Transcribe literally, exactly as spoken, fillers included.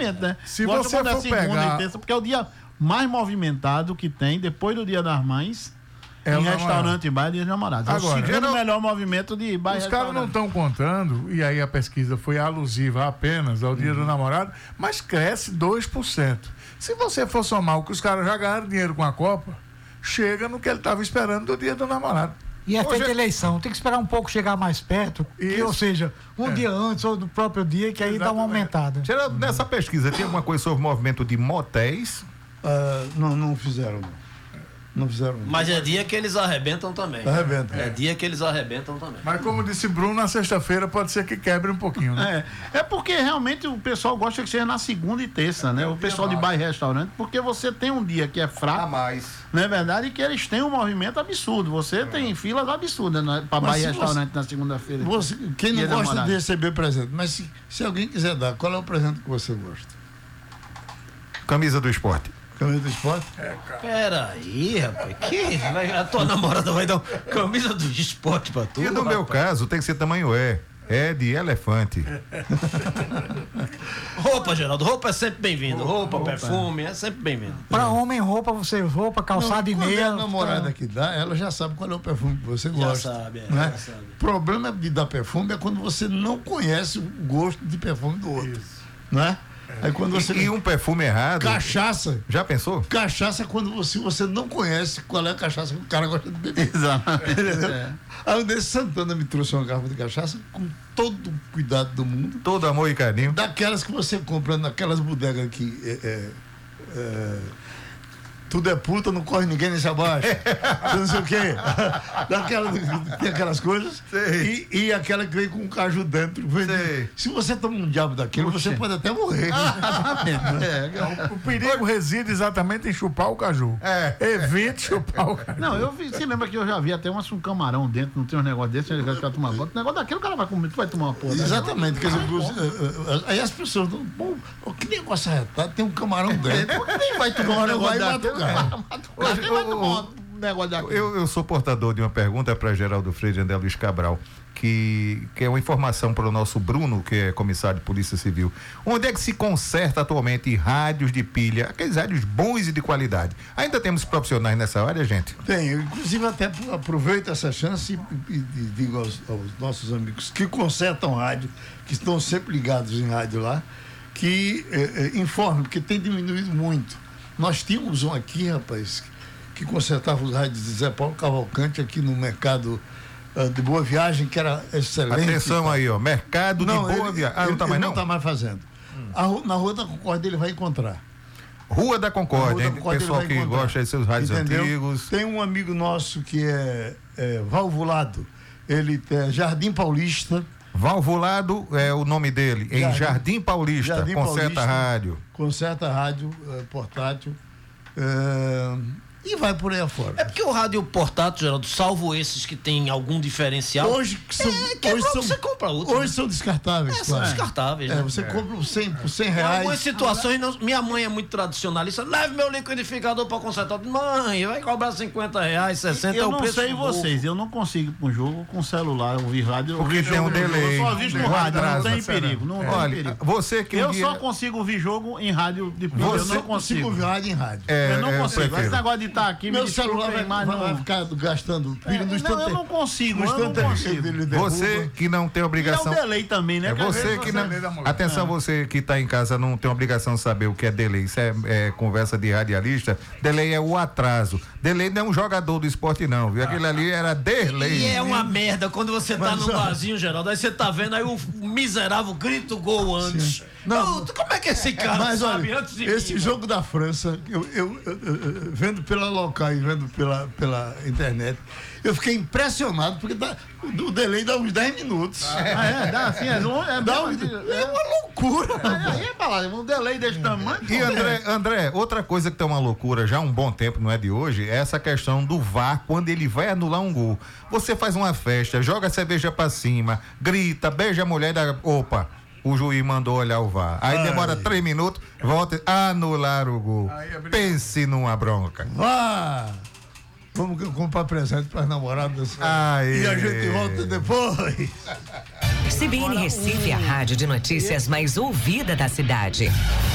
movimento, né? Se Gosto você da for segunda pegar... e terça, porque é o dia mais movimentado que tem, depois do Dia das Mães, É em o restaurante e bar, Dia dos Namorados. Agora, é o segundo não... melhor movimento de bar e Os caras não estão contando, e aí a pesquisa foi alusiva apenas ao Dia uhum. do Namorado, mas cresce dois por cento. Se você for somar o que os caras já ganharam dinheiro com a Copa, chega no que ele estava esperando do Dia do Namorado. E é Hoje... feita eleição, tem que esperar um pouco chegar mais perto, que, ou seja, um é. dia antes ou no próprio dia, que aí Exatamente. dá uma aumentada. Geraldo, nessa pesquisa, tem alguma coisa sobre o movimento de motéis? Uh, não, não fizeram, não. Não fizeram. Mas é dia que eles arrebentam também. Arrebentam. É dia que eles arrebentam também. Mas como disse Bruno, na sexta-feira pode ser que quebre um pouquinho, né? É, é porque realmente o pessoal gosta que seja na segunda e terça, né? O pessoal de bar e restaurante, porque você tem um dia que é fraco. A mais. Não é verdade? E que eles têm um movimento absurdo. Você é. tem filas absurdas, né? Para bar e restaurante você, na segunda-feira. Você, quem não gosta namorado. de receber presente, mas se, se alguém quiser dar, qual é o presente que você gosta? Camisa do esporte. Camisa do esporte? É, cara. Peraí, rapaz. Que? Vai, a tua namorada vai dar camisa do esporte pra tu? E no rapaz? meu caso, tem que ser tamanho E. É de elefante. Roupa, Geraldo. Roupa é sempre bem-vindo. Roupa, roupa, perfume, é sempre bem-vindo. Pra homem, roupa, você roupa, calçado e meia. A namorada que dá, ela já sabe qual é o perfume que você gosta. Já sabe, é, né? já sabe. O problema de dar perfume é quando você não conhece o gosto de perfume do outro. Isso. Não é? Aí quando você... E, e um perfume errado. Cachaça. Já pensou? Cachaça é quando você, você não conhece qual é a cachaça que o cara gosta de beber. Exatamente. É. Aí o Desse Santana me trouxe uma garrafa de cachaça com todo o cuidado do mundo. Todo amor e carinho. Daquelas que você compra naquelas bodegas que é, é, é, tudo é puta, não corre ninguém nesse abaixo. Não sei o quê. Daquela, tem aquelas coisas. E, e aquela que vem com um caju dentro. Sei. Se você toma um diabo daquilo, Puxa. você pode até morrer. É, o perigo reside exatamente em chupar o caju. É. Evite chupar o caju. Não, eu vi, você lembra que eu já vi até um, um camarão dentro, não tem um negócio desse, ele vai tomar banho. O negócio daquele o cara vai comer, tu vai tomar uma porra. Exatamente. Quer dizer, aí as pessoas, bom, que negócio arretado, tem um camarão dentro. Por que nem vai tomar um negócio daquele? Hoje, eu, eu, eu sou portador de uma pergunta para Geraldo Freire e André Luiz Cabral, que, que é uma informação para o nosso Bruno, que é comissário de Polícia Civil. Onde é que se conserta atualmente rádios de pilha, aqueles rádios bons e de qualidade? Ainda temos profissionais nessa área, gente? Tem, eu inclusive até aproveito essa chance e, e, e digo aos, aos nossos amigos que consertam rádio, que estão sempre ligados em rádio lá, que eh, eh, informem, porque tem diminuído muito. Nós tínhamos um aqui, rapaz, que consertava os rádios de Zé Paulo Cavalcante aqui no mercado uh, de Boa Viagem, que era excelente. Atenção aí, ó, mercado não, de Boa ele, Viagem. Ah, ele, não tá mais não? não? Não tá mais fazendo. Hum. A, na Rua da Concórdia ele vai encontrar. Rua da Concórdia, hein? Pessoal que encontrar. gosta de seus rádios Entendeu? antigos. Tem um amigo nosso que é, é valvulado, ele é Jardim Paulista. Valvulado é o nome dele, em Jardim, Jardim Paulista, Jardim conserta Paulista, rádio. Conserta rádio, é, portátil, é, e vai por aí afora. É porque o rádio portátil, Geraldo, salvo esses que tem algum diferencial, hoje são, é, hoje são, você compra outro. Hoje né? são descartáveis. É, são claro. descartáveis. É, né? você é. compra por cem, por cem reais. Em algumas situações, não, minha mãe é muito tradicionalista, leve meu liquidificador para consertar. Mãe, vai cobrar cinquenta reais, sessenta, eu é o não preço sei do vocês, eu não consigo ir para um jogo com celular, ouvir rádio. Porque ouvir tem um delay. Eu só aviso no rádio, não tem perigo. Não tem Olha, perigo. você que eu um dia... só consigo ouvir jogo em rádio de pilha, Você eu não consigo ouvir rádio em rádio. É, eu não é, consigo. eu Esse negócio de estar aqui, meu me celular vai, mais vai, não... vai ficar gastando pilha é, no não, instante. eu não consigo, no eu não consigo. Você que não tem obrigação... E é o delay também, né? É você que não... Atenção, ah. você que está em casa não tem obrigação de saber o que é delay. Isso é, é conversa de radialista. Delay é o atraso. Delay não é um jogador do esporte, não, viu? Aquele ali era delay. E é uma merda quando você tá Mas, num ó, barzinho, Geraldo, aí você tá vendo aí o miserável grita o gol antes. Não, oh, como é que esse cara mas, sabe olha, antes de esse mim, jogo da França, eu, eu, eu, eu vendo pela local e vendo pela, pela internet, eu fiquei impressionado, porque dá, o delay dá uns dez minutos. Ah, é, dá assim, é, é, dá um, é uma loucura. Aí, é, um delay desse tamanho. E André, André, outra coisa que tá uma loucura já há um bom tempo, não é de hoje, é essa questão do V A R quando ele vai anular um gol. Você faz uma festa, joga a cerveja pra cima, grita, beija a mulher da... Opa! O juiz mandou olhar o V A R. Aí Ai. demora três minutos, volta a anular o gol. Ai, pense numa bronca. Vá! Vamos comprar presente para as namoradas. Ai. E a gente volta depois. C B N Recife, a rádio de notícias mais ouvida da cidade.